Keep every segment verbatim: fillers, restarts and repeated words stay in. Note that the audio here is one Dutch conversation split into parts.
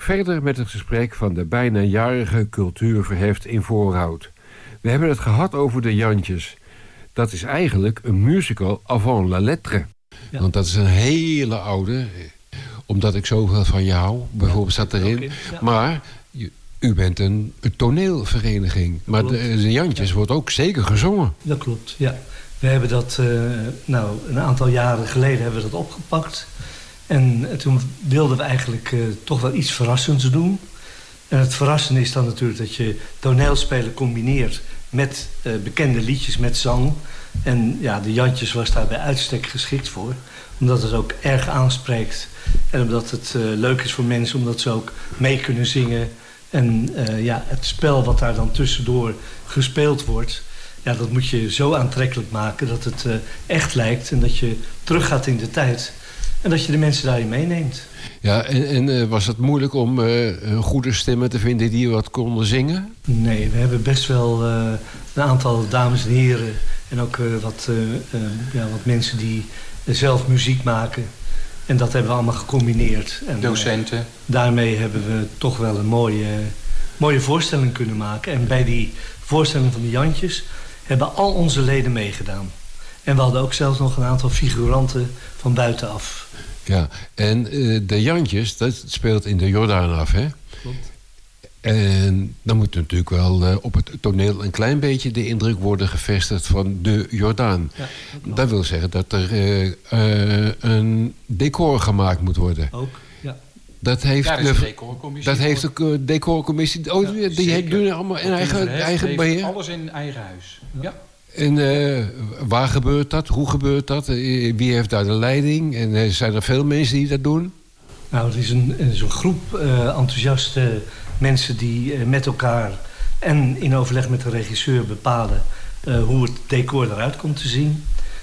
verder met het gesprek van de bijna jarige Cultuurverheft in Voorhout. We hebben het gehad over de Jantjes. Dat is eigenlijk een musical avant la lettre. Ja. Want dat is een hele oude, omdat ik zoveel van je hou, bijvoorbeeld staat erin. Ja. Maar u bent een, een toneelvereniging. Maar de, de Jantjes ja. wordt ook zeker gezongen. Dat klopt, ja. We hebben dat, uh, nou, een aantal jaren geleden hebben we dat opgepakt. En toen wilden we eigenlijk uh, toch wel iets verrassends doen. En het verrassende is dan natuurlijk dat je toneelspelen combineert met uh, bekende liedjes, met zang. En ja, de Jantjes was daar bij uitstek geschikt voor. Omdat het ook erg aanspreekt. En omdat het uh, leuk is voor mensen, omdat ze ook mee kunnen zingen. En uh, ja, het spel wat daar dan tussendoor gespeeld wordt, ja, dat moet je zo aantrekkelijk maken dat het uh, echt lijkt. En dat je teruggaat in de tijd. En dat je de mensen daarin meeneemt. Ja, en, en uh, was het moeilijk om uh, goede stemmen te vinden die wat konden zingen? Nee, we hebben best wel uh, een aantal dames en heren. En ook uh, wat, uh, uh, ja, wat mensen die uh, zelf muziek maken. En dat hebben we allemaal gecombineerd. En, docenten. Uh, daarmee hebben we toch wel een mooie, mooie voorstelling kunnen maken. En bij die voorstelling van de Jantjes hebben al onze leden meegedaan. En we hadden ook zelfs nog een aantal figuranten van buitenaf. Ja, en uh, de Jantjes, dat speelt in de Jordaan af, hè? Klopt. En dan moet natuurlijk wel uh, op het toneel een klein beetje de indruk worden gevestigd van de Jordaan. Ja, dat, dat wil zeggen dat er uh, uh, een decor gemaakt moet worden. Ook, ja. Dat heeft Daar is de decorcommissie. Dat heeft de uh, decorcommissie. Oh, ja, die zeker. Doen allemaal in eigen, eigen beheer. Alles in eigen huis. Ja. ja. En uh, waar gebeurt dat? Hoe gebeurt dat? Uh, wie heeft daar de leiding? En uh, zijn er veel mensen die dat doen? Nou, het is een, een groep uh, enthousiaste mensen die uh, met elkaar en in overleg met de regisseur bepalen uh, hoe het decor eruit komt te zien.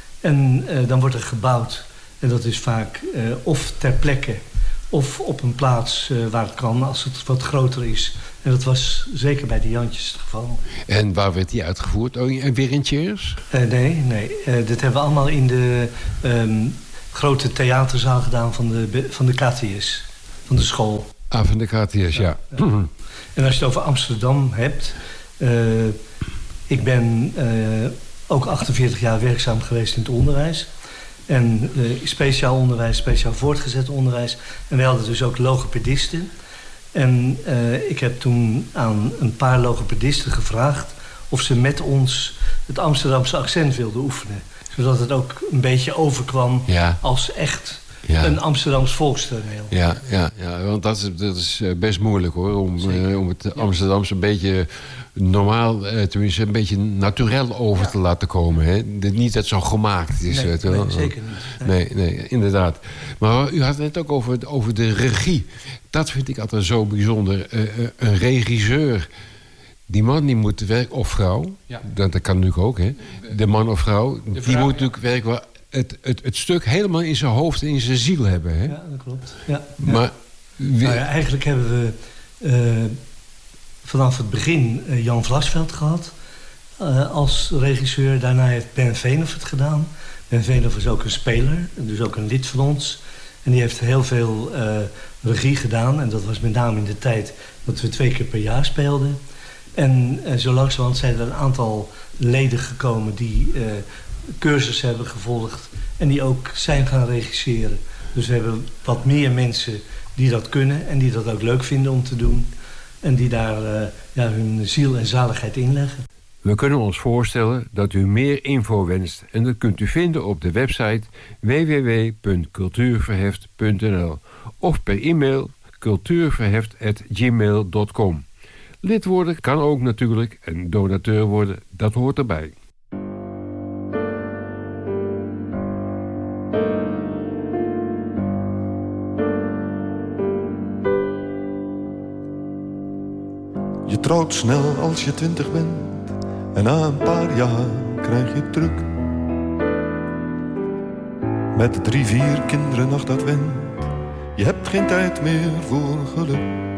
En uh, dan wordt er gebouwd. En dat is vaak uh, of ter plekke of op een plaats uh, waar het kan als het wat groter is. En dat was zeker bij de Jantjes het geval. En waar werd die uitgevoerd? Oh, weer in Cheers? Uh, nee, nee. Uh, dit hebben we allemaal in de um, grote theaterzaal gedaan van de, van de K T S. Van de school. Ah, van de K T S, ja. ja. ja. En als je het over Amsterdam hebt. Uh, ik ben uh, ook achtenveertig jaar werkzaam geweest in het onderwijs. En uh, speciaal onderwijs, speciaal voortgezet onderwijs. En wij hadden dus ook logopedisten. En uh, ik heb toen aan een paar logopedisten gevraagd of ze met ons het Amsterdamse accent wilden oefenen. Zodat het ook een beetje overkwam ja. als echt ja. een Amsterdams volkstoneel. Ja, ja, ja, want dat is, dat is best moeilijk hoor. Om, uh, om het Amsterdamse een beetje normaal, uh, tenminste een beetje naturel over ja. te laten komen. Hè? Niet dat zo gemaakt is. Nee, het, nee zeker niet. Nee. nee, nee, inderdaad. Maar u had het ook over, over de regie. Dat vind ik altijd zo bijzonder. Uh, uh, een regisseur, die man die moet werken, of vrouw, ja. dat, dat kan natuurlijk ook, hè. De man of vrouw, de die vrouw, moet natuurlijk ja. werken, het, het, het stuk helemaal in zijn hoofd en in zijn ziel hebben. Hè? Ja, dat klopt. Ja, ja. Maar, wie... nou ja, eigenlijk hebben we uh, vanaf het begin uh, Jan Vlasveld gehad uh, als regisseur. Daarna heeft Ben Veenhoff het gedaan. Ben Veenhoff is ook een speler, dus ook een lid van ons. En die heeft heel veel uh, regie gedaan. En dat was met name in de tijd dat we twee keer per jaar speelden. En uh, zo langzamerhand zijn er een aantal leden gekomen die uh, cursus hebben gevolgd. En die ook zijn gaan regisseren. Dus we hebben wat meer mensen die dat kunnen. En die dat ook leuk vinden om te doen. En die daar uh, ja, hun ziel en zaligheid inleggen. We kunnen ons voorstellen dat u meer info wenst. En dat kunt u vinden op de website w w w punt cultuurverheft punt n l of per e-mail cultuurverheft at gmail punt com. Lid worden kan ook natuurlijk en donateur worden, dat hoort erbij. Je trouwt snel als je twintig bent en na een paar jaar krijg je druk. Met drie, vier kinderen nog dat went, je hebt geen tijd meer voor geluk.